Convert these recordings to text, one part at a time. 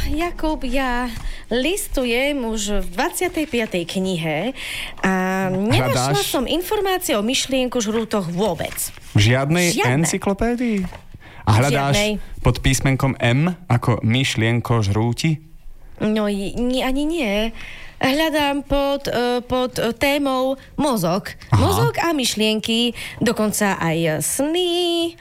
Jakub, ja listujem už v 25. knihe a nenašla som informácie o myšlienkožrútoch vôbec. Žiadnej encyklopédii? A hľadáš pod písmenkom M ako myšlienkožrúti? No, ani nie. Hľadám pod témou mozog. Aha. Mozog a myšlienky, dokonca aj sny,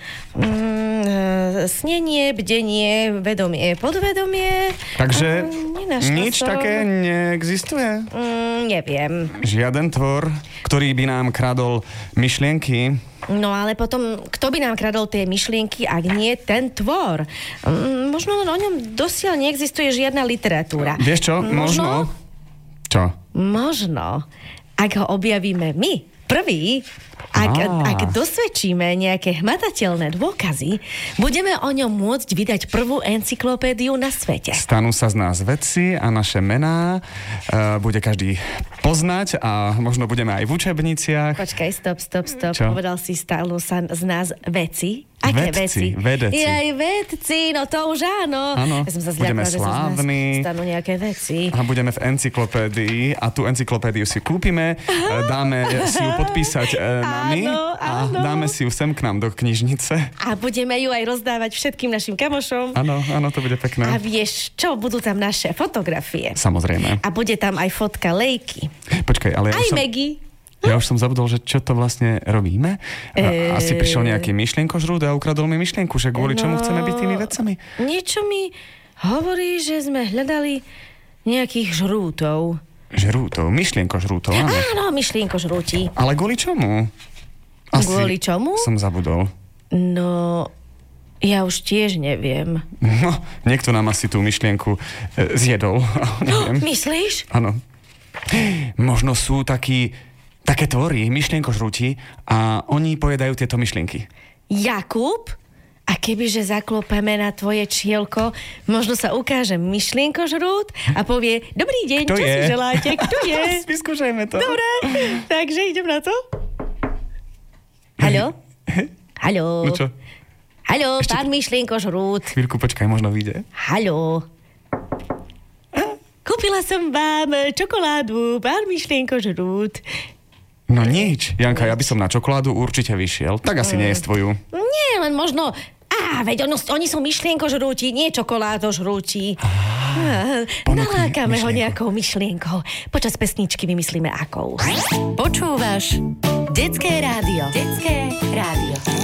snenie, bdenie, vedomie, podvedomie. Takže nič také neexistuje? Neviem. Žiaden tvor, ktorý by nám kradol myšlienky? No ale potom, kto by nám kradol tie myšlienky, ak nie ten tvor? Možno o ňom dosiaľ neexistuje žiadna literatúra. Vieš čo? Možno. Čo? Možno, ak ho objavíme my, prvý, ak dosvedčíme nejaké hmatateľné dôkazy, budeme o ňom môcť vydať prvú encyklopédiu na svete. Stanú sa z nás vedci a naše mená bude každý poznať a možno budeme aj v učebniciach. Počkaj, stop. Čo? Povedal si, stanú sa z nás veci? Aké veci? Vedeci. Aj vedci, no to už áno. Áno, ja som sa budeme zľakla, slávni. Že stanú nejaké veci. A budeme v encyklopédii a tú encyklopédiu si kúpime, dáme si ju podpísať nami a dáme si ju sem k nám do knižnice. A budeme ju aj rozdávať všetkým našim kamošom. Áno, to bude pekné. A vieš čo, budú tam naše fotografie. Samozrejme. A bude tam aj fotka Lejky. Počkaj, ale aj Maggie. Ja už som zabudol, že čo to vlastne robíme. Asi prišiel nejaký myšlienkožrút a ukradol mi myšlienku, že kvôli čomu chceme byť tými vedcami. Niečo mi hovorí, že sme hľadali nejakých žrútov. Žrútov? Myšlienkožrútov, áno. Áno, myšlienkožrúti. Ale kvôli čomu? Kvôli čomu? Som zabudol. No, ja už tiež neviem. No, niekto nám asi tú myšlienku zjedol. Neviem. Myslíš? Áno. Možno sú také tvory, myšlienkožrúti a oni pojedajú tieto myšlienky. Jakub? A kebyže zaklopeme na tvoje čielko, možno sa ukáže myšlienkožrút a povie, dobrý deň, čo si želáte? Kto je? Vyskúšajme to. Dobre, takže idem na to. Haló? Haló? No čo? Haló, pán myšlienkožrút. Chvíľku počkaj, možno vyjde. Haló? Kúpila som vám čokoládu, pán myšlienkožrút. No nič. Janka, ja by som na čokoládu určite vyšiel. Tak asi nie je tvoju. Nie, len možno... veď oni sú myšlienkožrúti, nie čokoládožrúti. Nalákame ho nejakou myšlienkou. Počas pesničky vymyslíme akou. Počúvaš Detské rádio. Detské rádio.